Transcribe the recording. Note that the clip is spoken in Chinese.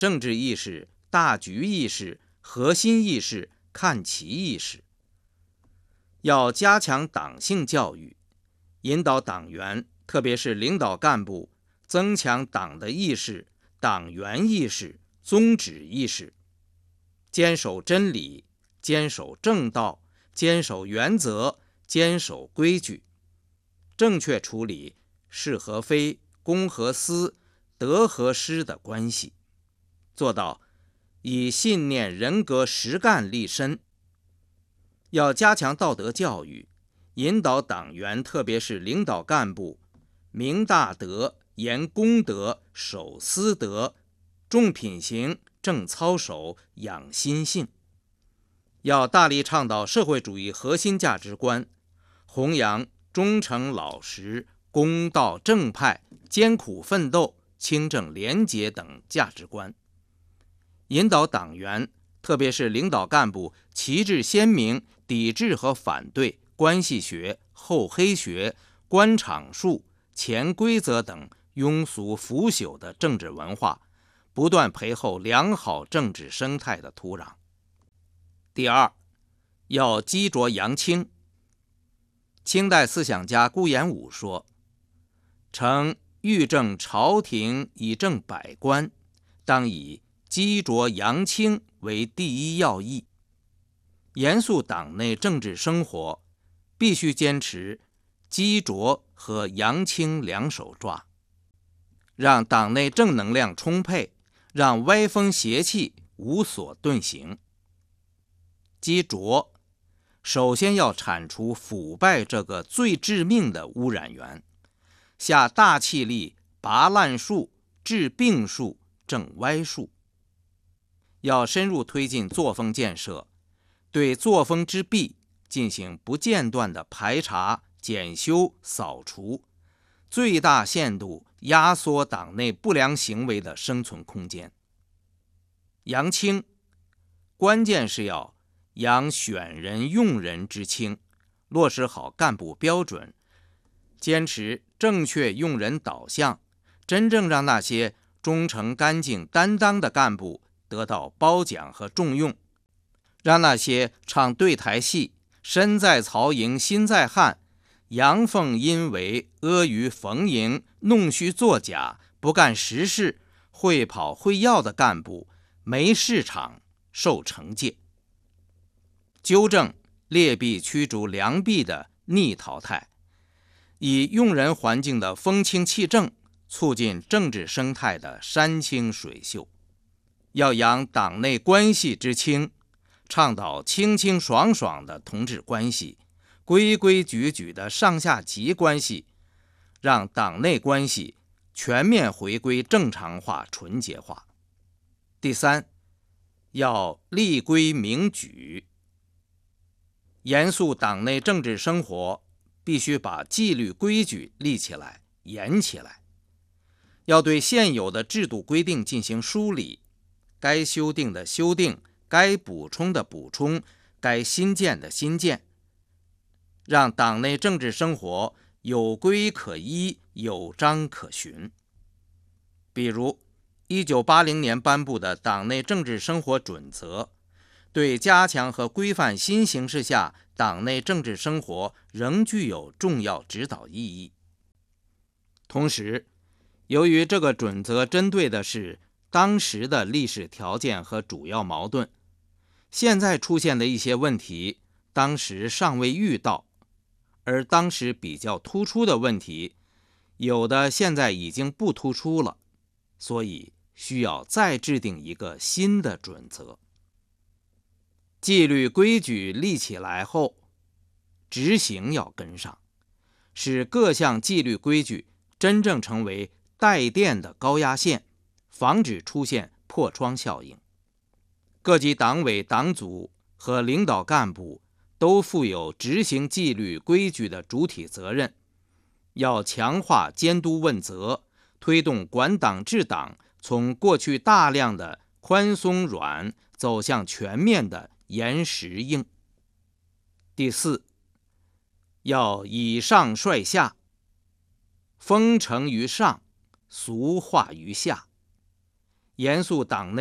政治意识、大局意识、核心意识、看齐意识。要加强党性教育，引导党员，特别是领导干部，增强党的意识、党员意识、宗旨意识，坚守真理，坚守正道，坚守原则，坚守规矩，正确处理是和非、公和私、得和失的关系，做到以信念、人格、实干立身。要加强道德教育，引导党员，特别是领导干部，明大德、严公德、守私德，重品行、正操守、养心性。要大力倡导社会主义核心价值观，弘扬忠诚老实、公道正派、艰苦奋斗、清正廉洁等价值观，引导党员，特别是领导干部，旗帜鲜明，抵制和反对关系学、厚黑学、官场术、潜规则等庸俗腐朽的政治文化，不断培厚良好政治生态的土壤。第二，要激浊扬清。清代思想家顾炎武说：“诚欲正朝廷以正百官，当以激浊扬清为第一要义。”严肃党内政治生活，必须坚持激浊和扬清两手抓，让党内正能量充沛，让歪风邪气无所遁形。激浊，首先要铲除腐败这个最致命的污染源，下大气力拔烂树、治病树、正歪树。要深入推进作风建设，对作风之弊进行不间断的排查、检修、扫除，最大限度压缩党内不良行为的生存空间。扬清，关键是要扬选人用人之清，落实好干部标准，坚持正确用人导向，真正让那些忠诚干净担当的干部得到褒奖和重用，让那些唱对台戏、身在曹营心在汉、阳奉阴违、阿谀逢迎、弄虚作假、不干实事、会跑会要的干部没市场，受惩戒。纠正劣币驱逐良币的逆淘汰，以用人环境的风清气正，促进政治生态的山清水秀。要扬党内关系之清，倡导清清爽爽的同志关系，规规矩矩的上下级关系，让党内关系全面回归正常化、纯洁化。第三，要立规明矩。严肃党内政治生活，必须把纪律规矩立起来、严起来。要对现有的制度规定进行梳理，该修订的修订，该补充的补充，该新建的新建，让党内政治生活有规可依，有章可循。比如1980年颁布的党内政治生活准则，对加强和规范新形势下党内政治生活仍具有重要指导意义。同时，由于这个准则针对的是当时的历史条件和主要矛盾，现在出现的一些问题，当时尚未遇到，而当时比较突出的问题，有的现在已经不突出了，所以需要再制定一个新的准则。纪律规矩立起来后，执行要跟上，使各项纪律规矩真正成为带电的高压线，防止出现破窗效应。各级党委党组和领导干部都负有执行纪律规矩的主体责任，要强化监督问责，推动管党治党从过去大量的宽松软走向全面的严实硬。第四，要以上率下，风承于上，俗化于下。 严肃党内